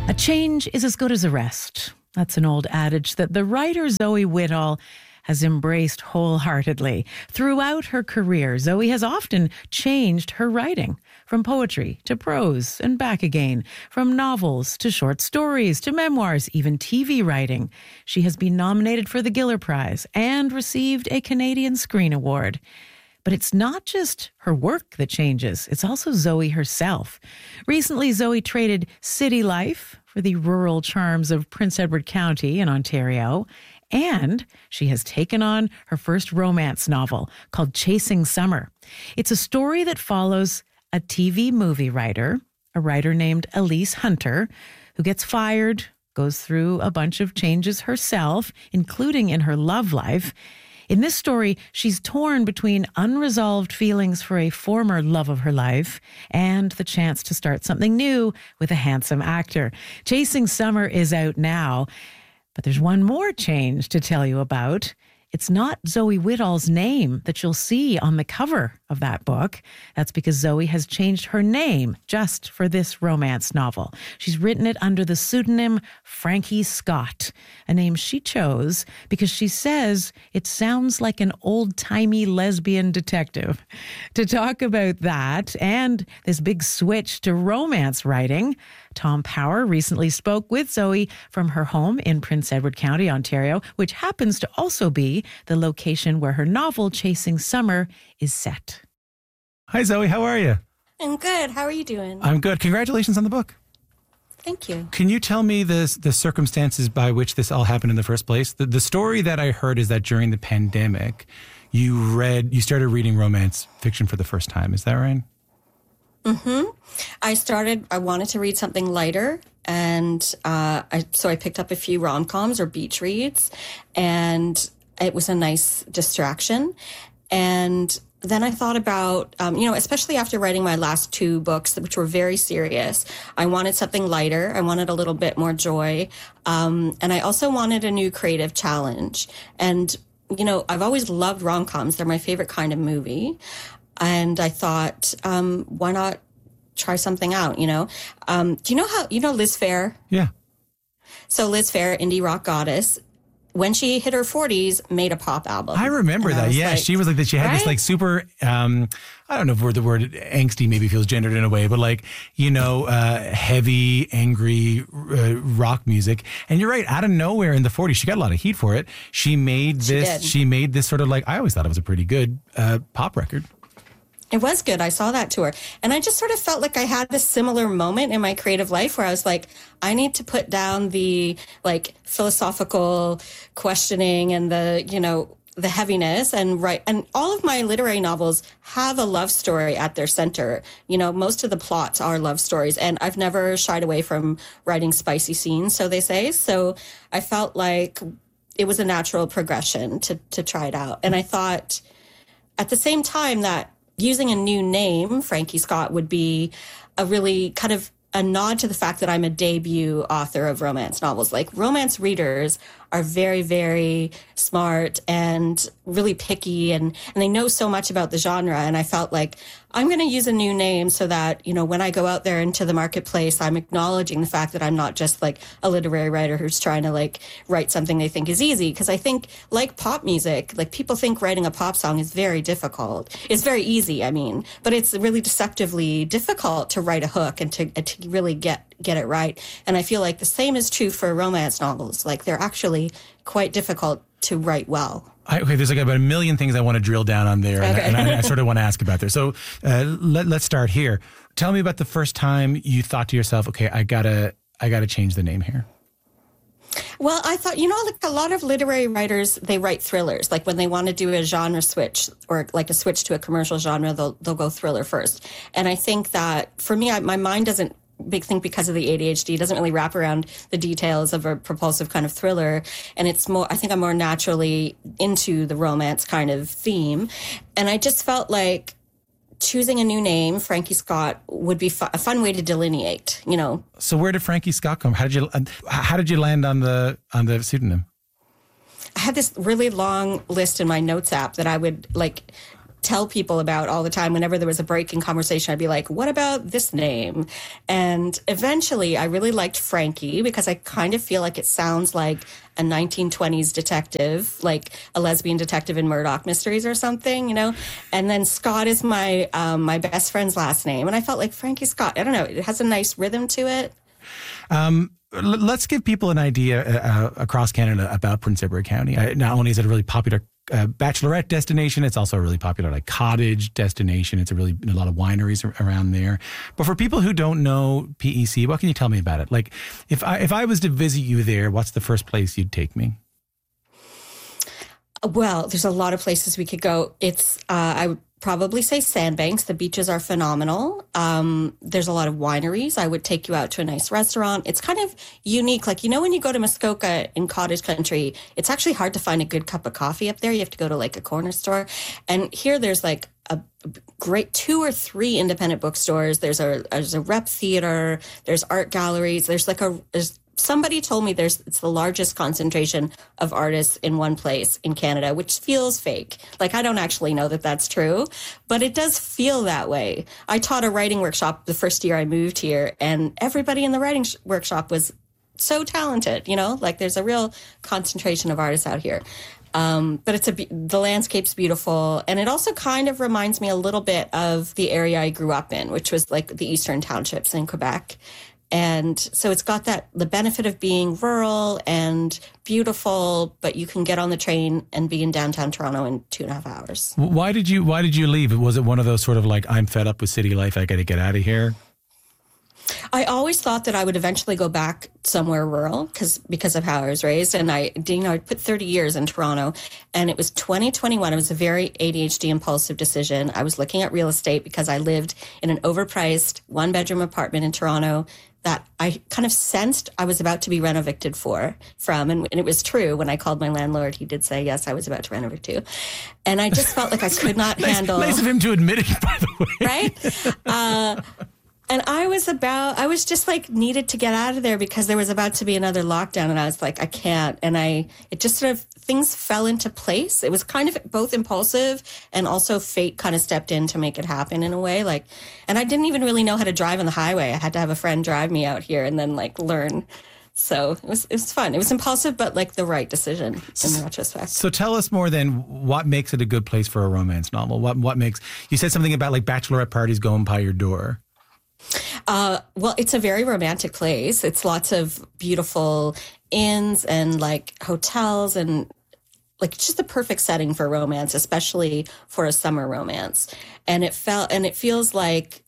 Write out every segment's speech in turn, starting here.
A change is as good as a rest. That's an old adage that the writer Zoe Whittall has embraced wholeheartedly. Throughout her career, Zoe has often changed her writing, from poetry to prose and back again, from novels to short stories to memoirs, even TV writing. She has been nominated for the Giller Prize and received a Canadian Screen Award. But it's not just her work that changes, it's also Zoe herself. Recently, Zoe traded city life for the rural charms of Prince Edward County in Ontario. And she has taken on her first romance novel called Chasing Summer. It's a story that follows a TV movie writer, a writer named Elise Hunter, who gets fired, goes through a bunch of changes herself, including in her love life. In this story, she's torn between unresolved feelings for a former love of her life and the chance to start something new with a handsome actor. Chasing Summer is out now, but there's one more change to tell you about. It's not Zoe Whittall's name that you'll see on the cover of that book. That's because Zoe has changed her name just for this romance novel. She's written it under the pseudonym Frankie Scott, a name she chose because she says it sounds like an old-timey lesbian detective. To talk about that and this big switch to romance writing, Tom Power recently spoke with Zoe from her home in Prince Edward County, Ontario, which happens to also be the location where her novel Chasing Summer is set. Hi, Zoe. How are you? I'm good. How are you doing? I'm good. Congratulations on the book. Thank you. Can you tell me the circumstances by which this all happened in the first place? The story that I heard is that during the pandemic, you started reading romance fiction for the first time. Is that right? Mm-hmm. I wanted to read something lighter, and so I picked up a few rom-coms or beach reads, and it was a nice distraction. And then I thought about, especially after writing my last two books, which were very serious, I wanted something lighter. I wanted a little bit more joy. And I also wanted a new creative challenge. And, I've always loved rom-coms. They're my favorite kind of movie. And I thought, why not try something out, Do you know Liz Phair? Yeah. So Liz Phair, indie rock goddess, when she hit her 40s, made a pop album. I remember that. Yeah, she was like that. She had this like super, I don't know if the word angsty maybe feels gendered in a way, but heavy, angry rock music. And you're right, out of nowhere in the 40s, she got a lot of heat for it. She made this sort of I always thought it was a pretty good pop record. It was good. I saw that tour. And I just sort of felt like I had a similar moment in my creative life where I was like, I need to put down the philosophical questioning and the heaviness and write. And all of my literary novels have a love story at their center. Most of the plots are love stories, and I've never shied away from writing spicy scenes, so they say. So I felt like it was a natural progression to try it out. And I thought at the same time that using a new name, Frankie Scott, would be a really kind of a nod to the fact that I'm a debut author of romance novels. Like, romance readers are very, very smart and really picky, and they know so much about the genre. And I felt like I'm going to use a new name so that, when I go out there into the marketplace, I'm acknowledging the fact that I'm not just like a literary writer who's trying to write something they think is easy. Because I think, like pop music, people think writing a pop song is very difficult. It's very easy, but it's really deceptively difficult to write a hook and to really get it right. And I feel like the same is true for romance novels. They're actually quite difficult to write well. There's about a million things I want to drill down on there, okay. and I sort of want to ask about there. So let's start here. Tell me about the first time you thought to yourself, okay, I gotta change the name here. Well, I thought, a lot of literary writers, they write thrillers. When they want to do a genre switch or a switch to a commercial genre, they'll go thriller first. And I think that for me, my mind doesn't think because of the ADHD, doesn't really wrap around the details of a propulsive kind of thriller. And it's more, I think I'm more naturally into the romance kind of theme. And I just felt like choosing a new name, Frankie Scott, would be a fun way to delineate, So where did Frankie Scott come? How did you land on the pseudonym? I had this really long list in my notes app that I would tell people about all the time. Whenever there was a break in conversation, I'd be like, what about this name? And eventually I really liked Frankie because I kind of feel like it sounds like a 1920s detective, like a lesbian detective in Murdoch Mysteries or something, you know? And then Scott is my my best friend's last name. And I felt like Frankie Scott, I don't know, it has a nice rhythm to it. Let's give people an idea across Canada about Prince Edward County. Not only is it a really popular bachelorette destination, it's also a really popular like cottage destination. It's a lot of wineries around there. But for people who don't know PEC, what can you tell me about it? Like if I was to visit you there, what's the first place you'd take me? Well, there's a lot of places we could go. It's I would probably say Sandbanks. The beaches are phenomenal. There's a lot of wineries. I would take you out to a nice restaurant. It's kind of unique. Like, you know, when you go to Muskoka in cottage country, it's actually hard to find a good cup of coffee up there. You have to go to like a corner store. And here there's like a great 2 or 3 independent bookstores. There's a rep theater. There's art galleries. Somebody told me it's the largest concentration of artists in one place in Canada, which feels fake. Like, I don't actually know that that's true, but it does feel that way. I taught a writing workshop the first year I moved here, and everybody in the writing workshop was so talented, you know? Like, there's a real concentration of artists out here. But the landscape's beautiful. And it also kind of reminds me a little bit of the area I grew up in, which was like the Eastern Townships in Quebec. And so it's got the benefit of being rural and beautiful, but you can get on the train and be in downtown Toronto in 2.5 hours. Why did you leave? Was it one of those sort of like, I'm fed up with city life, I got to get out of here? I always thought that I would eventually go back somewhere rural because of how I was raised. And I put 30 years in Toronto, and it was 2021. It was a very ADHD impulsive decision. I was looking at real estate because I lived in an overpriced 1-bedroom apartment in Toronto that I kind of sensed I was about to be reno-evicted from. And it was true. When I called my landlord, he did say, yes, I was about to reno-evict too. And I just felt like I could not handle... Nice of him to admit it, by the way. Right? And I was just like needed to get out of there because there was about to be another lockdown, and I was like, I can't. And it just sort of, things fell into place. It was kind of both impulsive and also fate kind of stepped in to make it happen in a way. Like, and I didn't even really know how to drive on the highway. I had to have a friend drive me out here and then like learn. So it was fun. It was impulsive, but like the right decision in retrospect. So tell us more then, what makes it a good place for a romance novel? What makes, you said something about like bachelorette parties going by your door. Well, it's a very romantic place. It's lots of beautiful inns and like hotels and like just the perfect setting for romance, especially for a summer romance. And it feels like,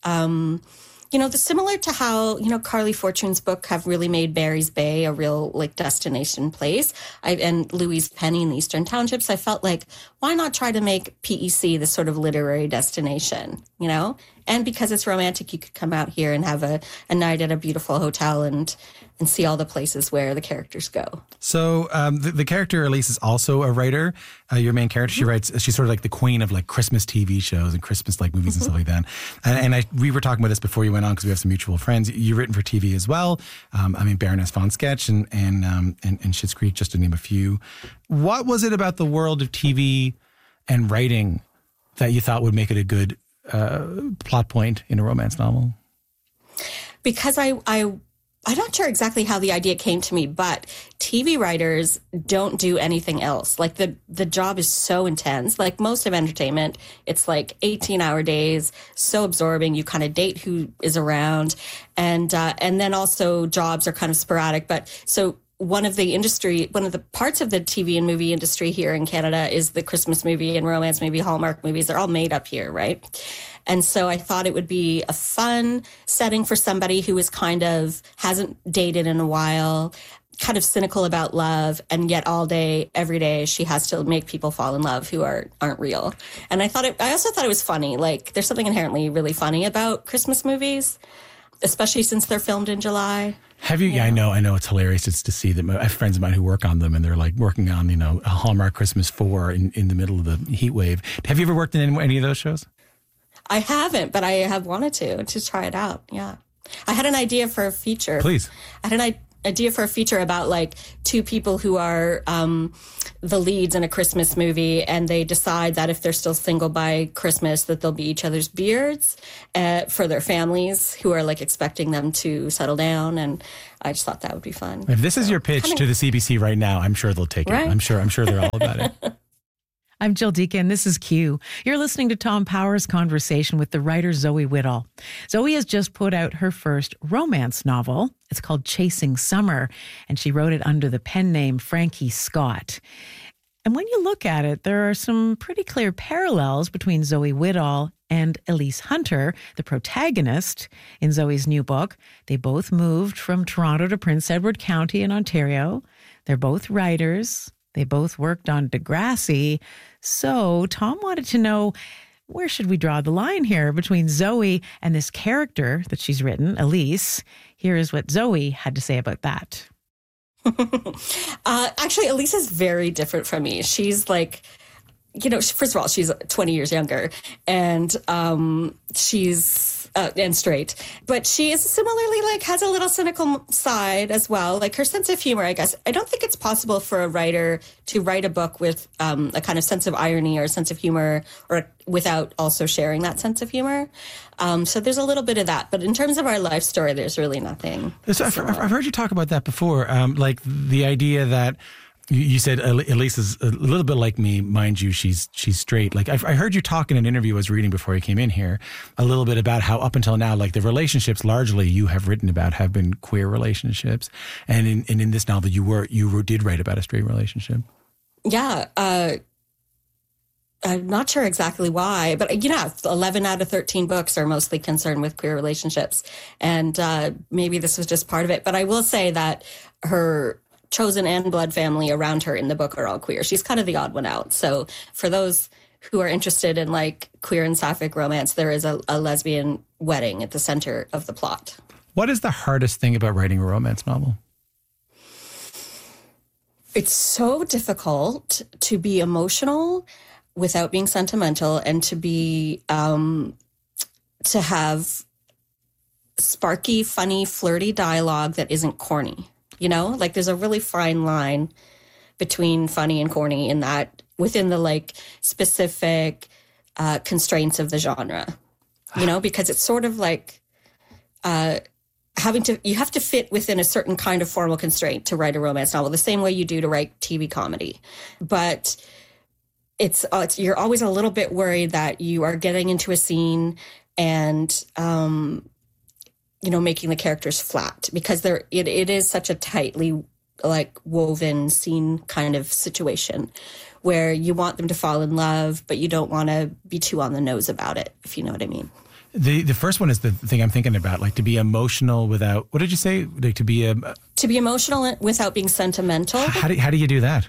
similar to how, Carly Fortune's book have really made Barry's Bay a real like destination place. And Louise Penny in the Eastern Townships, I felt like, why not try to make PEC this sort of literary destination, And because it's romantic, you could come out here and have a night at a beautiful hotel and see all the places where the characters go. So the character Elise is also a writer. Your main character, she writes, she's sort of like the queen of like Christmas TV shows and Christmas like movies and stuff like that. And we were talking about this before you went on because we have some mutual friends. You've written for TV as well. Baroness von Sketch and Schitt's Creek, just to name a few. What was it about the world of TV and writing that you thought would make it a good plot point in a romance novel? Because I'm not sure exactly how the idea came to me, but TV writers don't do anything else. Like the job is so intense. Like most of entertainment, it's like 18-hour days, so absorbing. You kind of date who is around, and then also jobs are kind of sporadic. But so one of the parts of the TV and movie industry here in Canada is the Christmas movie and romance movie, Hallmark movies. They're all made up here, right? And so I thought it would be a fun setting for somebody who is kind of hasn't dated in a while, kind of cynical about love, and yet all day, every day, she has to make people fall in love who aren't real. And I also thought it was funny. Like, there's something inherently really funny about Christmas movies, especially since they're filmed in July. Have you? Yeah, I know it's hilarious just to see them. I have friends of mine who work on them, and they're like working on a Hallmark Christmas 4 in the middle of the heat wave. Have you ever worked in any of those shows? I haven't, but I have wanted to try it out. Yeah. I had an idea for a feature. Please. I idea for a feature about like two people who are the leads in a Christmas movie, and they decide that if they're still single by Christmas, that they'll be each other's beards for their families who are like expecting them to settle down. And I just thought that would be fun. If this is your pitch to the CBC right now, I'm sure they'll take it. I'm sure they're all about it. I'm Jill Deacon. This is Q. You're listening to Tom Power's conversation with the writer Zoe Whittall. Zoe has just put out her first romance novel. It's called Chasing Summer, and she wrote it under the pen name Frankie Scott. And when you look at it, there are some pretty clear parallels between Zoe Whittall and Elise Hunter, the protagonist in Zoe's new book. They both moved from Toronto to Prince Edward County in Ontario. They're both writers. They both worked on Degrassi. So Tom wanted to know, where should we draw the line here between Zoe and this character that she's written, Elise? Here is what Zoe had to say about that. Actually, Elise is very different from me. She's like, first of all, she's 20 years younger, and she's and straight, but she is similarly like has a little cynical side as well. Like her sense of humor, I guess. I don't think it's possible for a writer to write a book with a kind of sense of irony or sense of humor, or without also sharing that sense of humor. So there's a little bit of that, but in terms of our life story, there's really nothing. So I've heard you talk about that before, like the idea that. You said Elise is a little bit like me, mind you. She's straight. Like I heard you talk in an interview I was reading before you came in here, a little bit about how up until now, like the relationships largely you have written about have been queer relationships, and in this novel you did write about a straight relationship. Yeah, I'm not sure exactly why, but 11 out of 13 books are mostly concerned with queer relationships, and maybe this was just part of it. But I will say that her chosen and blood family around her in the book are all queer. She's kind of the odd one out. So for those who are interested in like queer and sapphic romance, there is a lesbian wedding at the center of the plot. What is the hardest thing about writing a romance novel? It's so difficult to be emotional without being sentimental, and to be to have sparky, funny, flirty dialogue that isn't corny. Like there's a really fine line between funny and corny in that within the like specific constraints of the genre, because it's sort of like you have to fit within a certain kind of formal constraint to write a romance novel, the same way you do to write TV comedy. But it's you're always a little bit worried that you are getting into a scene and making the characters flat, because it is such a tightly like woven scene kind of situation where you want them to fall in love, but you don't want to be too on the nose about it, if you know what I mean. The first one is the thing I'm thinking about, like to be emotional without, what did you say? Like to be emotional without being sentimental. How do you do that?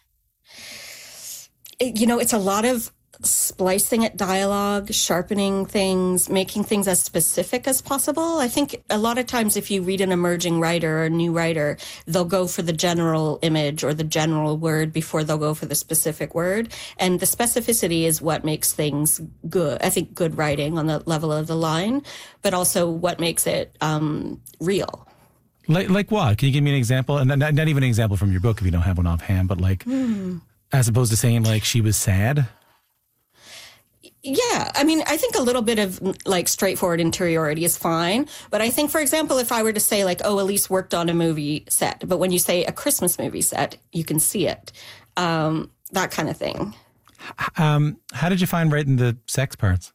It's a lot of splicing at dialogue, sharpening things, making things as specific as possible. I think a lot of times if you read an emerging writer or a new writer, they'll go for the general image or the general word before they'll go for the specific word. And the specificity is what makes things good. I think good writing on the level of the line, but also what makes it real. Like what? Can you give me an example? And not even an example from your book if you don't have one offhand, but like, as opposed to saying like she was sad? Yeah, I mean, I think a little bit of like straightforward interiority is fine. But I think, for example, if I were to say like, oh, Elise worked on a movie set, but when you say a Christmas movie set, you can see it. That kind of thing. How did you find writing the sex parts?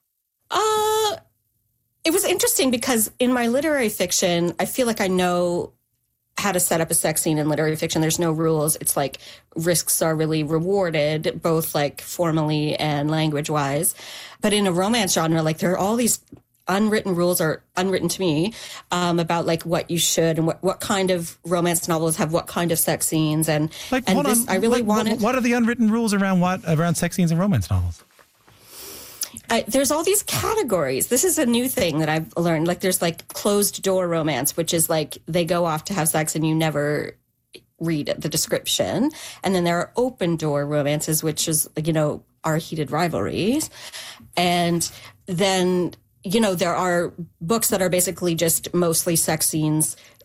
It was interesting because in my literary fiction, I feel like I know how to set up a sex scene in literary fiction. There's no rules. It's like risks are really rewarded, both like formally and language wise. But in a romance genre, like there are all these unwritten rules, or unwritten to me, about like what you should and what kind of romance novels have what kind of sex scenes. And, like, and this, I really wanted. What are the unwritten rules around sex scenes in romance novels? There's all these categories. This is a new thing that I've learned. Like there's like closed door romance, which is like they go off to have sex and you never read the description. And then there are open door romances, which is, are heated rivalries. And then, there are books that are basically just mostly sex scenes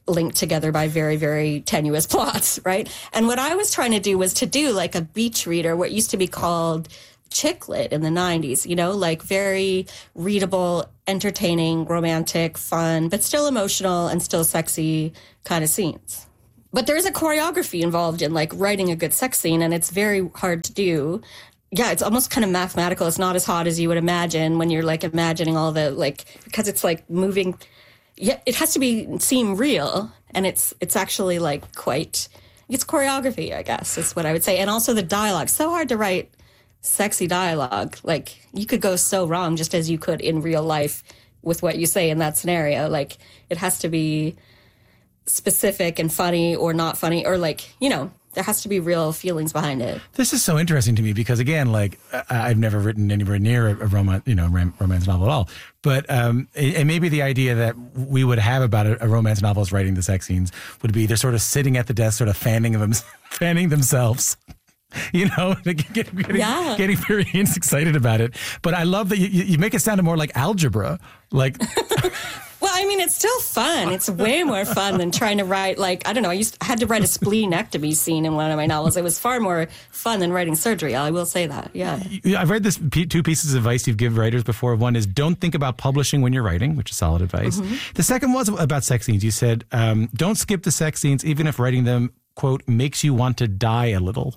linked together by very, very tenuous plots, right? And what I was trying to do was to do like a beach reader, what used to be called chick lit in the 90s, you know, like very readable, entertaining, romantic, fun, but still emotional and still sexy kind of scenes. But there's a choreography involved in like writing a good sex scene, and it's very hard to do. Yeah, it's almost kind of mathematical. It's not as hot as you would imagine when you're like imagining all the like, because it's like moving. Yeah, it has to seem real, and it's actually like it's choreography, I guess, is what I would say. And also the dialogue. So hard to write sexy dialogue. Like, you could go so wrong just as you could in real life with what you say in that scenario. Like, it has to be specific and funny or not funny, or like, you know, there has to be real feelings behind it. This is so interesting to me because, again, like, I've never written anywhere near a romance, romance novel at all. But and maybe the idea that we would have about a romance novelist writing the sex scenes would be they're sort of sitting at the desk, sort of fanning themselves. You know, getting very excited about it. But I love that you make it sound more like algebra. Like, well, I mean, it's still fun. It's way more fun than trying to write, like, I don't know, I had to write a splenectomy scene in one of my novels. It was far more fun than writing surgery. I will say that, yeah. I've read this two pieces of advice you've given writers before. One is don't think about publishing when you're writing, which is solid advice. Mm-hmm. The second was about sex scenes. You said, don't skip the sex scenes, even if writing them, quote, makes you want to die a little.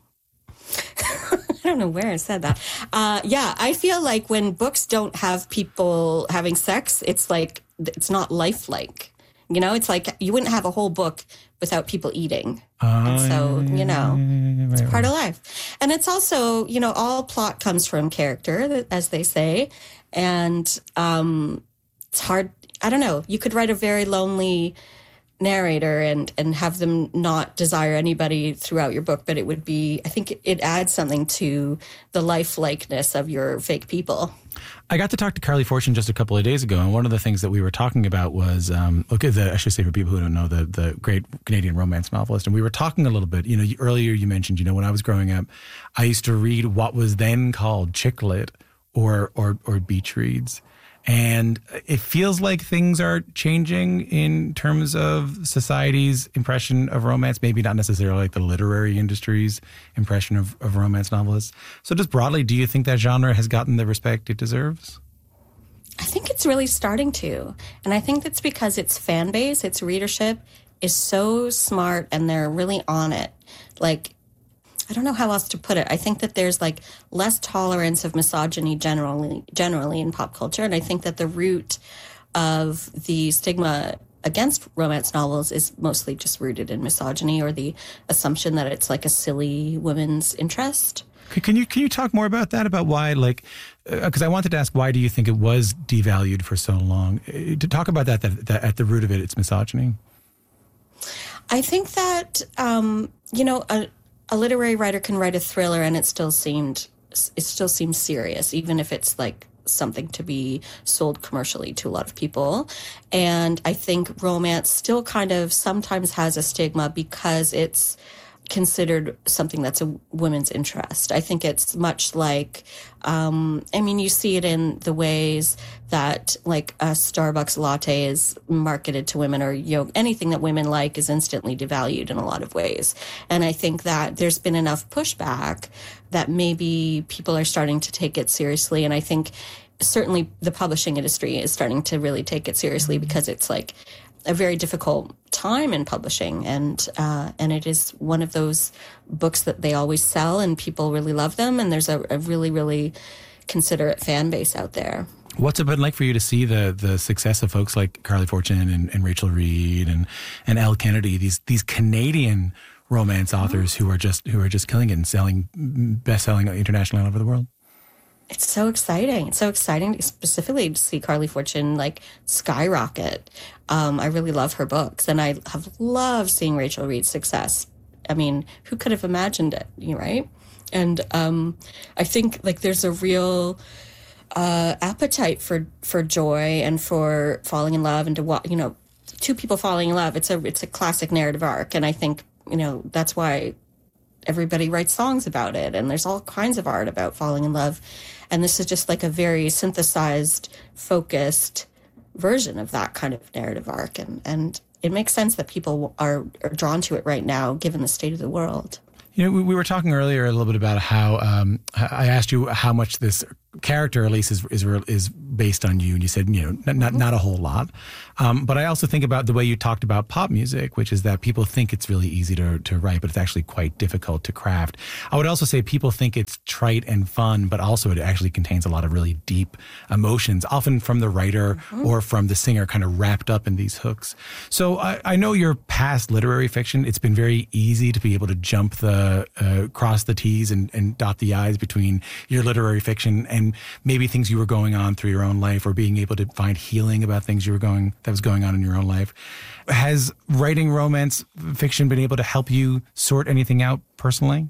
I don't know where I said that. Yeah, I feel like when books don't have people having sex, it's like, it's not lifelike. You know, it's like you wouldn't have a whole book without people eating. And so, you know, it's part of life. And it's also, you know, all plot comes from character, as they say. And it's hard. I don't know. You could write a very lonely narrator and have them not desire anybody throughout your book, but it would be, I think it adds something to the lifelikeness of your fake people. I got to talk to Carly Fortune just a couple of days ago, and one of the things that we were talking about was, I should say for people who don't know, the great Canadian romance novelist, and we were talking a little bit, you know, earlier you mentioned, you know, when I was growing up, I used to read what was then called chick lit or beach reads. And it feels like things are changing in terms of society's impression of romance, maybe not necessarily like the literary industry's impression of romance novelists. So just broadly, do you think that genre has gotten the respect it deserves? I think it's really starting to. And I think that's because its fan base, its readership is so smart and they're really on it. Like, I don't know how else to put it. I think that there's like less tolerance of misogyny generally in pop culture. And I think that the root of the stigma against romance novels is mostly just rooted in misogyny or the assumption that it's like a silly woman's interest. Can you talk more about that? About why, like, because I wanted to ask, why do you think it was devalued for so long? To talk about that at the root of it, it's misogyny. I think that, you know, a literary writer can write a thriller and it still seems serious, even if it's like something to be sold commercially to a lot of people. And I think romance still kind of sometimes has a stigma because it's considered something that's a woman's interest. I think it's much like, you see it in the ways that like a Starbucks latte is marketed to women, or, you know, anything that women like is instantly devalued in a lot of ways. And I think that there's been enough pushback that maybe people are starting to take it seriously. And I think certainly the publishing industry is starting to really take it seriously because it's like a very difficult time in publishing, and it is one of those books that they always sell and people really love them, and there's a really, really considerate fan base out there. What's it been like for you to see the success of folks like Carly Fortune and Rachel Reed and Elle Kennedy, these Canadian romance authors who are just killing it and selling best-selling internationally all over the world? It's so exciting. It's so exciting specifically to see Carly Fortune like skyrocket. I really love her books, and I have loved seeing Rachel Reed's success. I mean, who could have imagined it, right? And I think like there's a real appetite for joy and for falling in love, and to two people falling in love. It's a classic narrative arc, and I think that's why everybody writes songs about it, and there's all kinds of art about falling in love. And this is just like a very synthesized, focused version of that kind of narrative arc. And it makes sense that people are drawn to it right now, given the state of the world. You know, we were talking earlier a little bit about how I asked you how much this character, Elise, is based on you, and you said, you know, not a whole lot. But I also think about the way you talked about pop music, which is that people think it's really easy to write, but it's actually quite difficult to craft. I would also say people think it's trite and fun, but also it actually contains a lot of really deep emotions, often from the writer or from the singer, kind of wrapped up in these hooks. So I know your past literary fiction, it's been very easy to be able to jump cross the T's and dot the I's between your literary fiction and maybe things you were going on through your own life, or being able to find healing about things that was going on in your own life. Has writing romance fiction been able to help you sort anything out personally?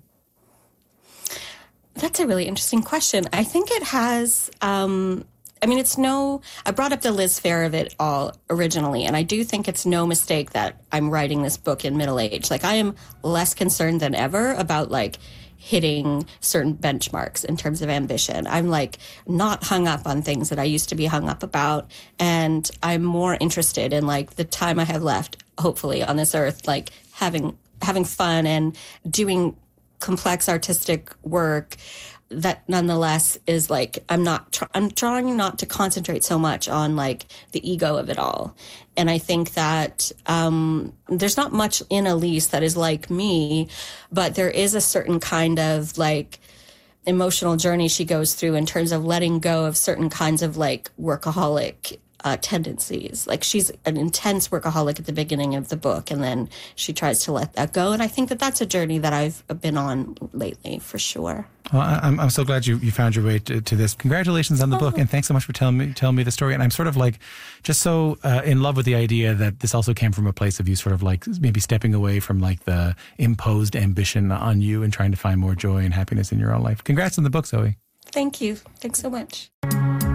That's a really interesting question. I think it has. I brought up the Liz Phair of it all originally, and I do think it's no mistake that I'm writing this book in middle age. Like, I am less concerned than ever about like hitting certain benchmarks in terms of ambition. I'm like not hung up on things that I used to be hung up about, and I'm more interested in like the time I have left, hopefully, on this earth, like having fun and doing complex artistic work that nonetheless is like, I'm trying not to concentrate so much on like the ego of it all. And I think that there's not much in Elise that is like me, but there is a certain kind of like emotional journey she goes through in terms of letting go of certain kinds of like workaholic tendencies. Like, she's an intense workaholic at the beginning of the book, and then she tries to let that go. And I think that that's a journey that I've been on lately, for sure. Well, I'm so glad you found your way to this. Congratulations on the book, and thanks so much for telling me the story. And I'm sort of like just so in love with the idea that this also came from a place of you sort of like maybe stepping away from like the imposed ambition on you and trying to find more joy and happiness in your own life. Congrats on the book, Zoe. Thank you. Thanks so much.